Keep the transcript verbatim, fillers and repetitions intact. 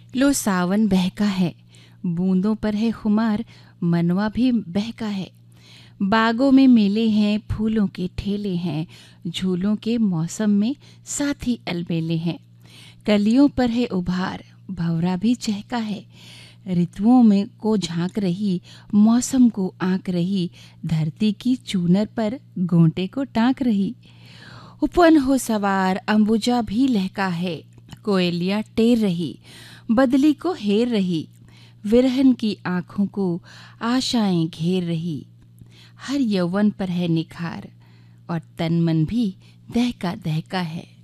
लो सावन बहका है, बूंदों पर है खुमार, मनवा भी बहका है। बागों में मेले हैं, फूलों के ठेले हैं, झूलों के मौसम में साथी अलबेले हैं। कलियों पर है उभार, भंवरा भी चहका है। ऋतुओं में को झांक रही, मौसम को आंक रही, धरती की चूनर पर गोंटे को टांक रही। उपवन हो सवार, अंबुजा भी लहका है। कोयलिया टेर रही, बदली को हेर रही। विरहन की आँखों को आशाएं घेर रही। हर यौवन पर है निखार और तन मन भी दहका दहका है।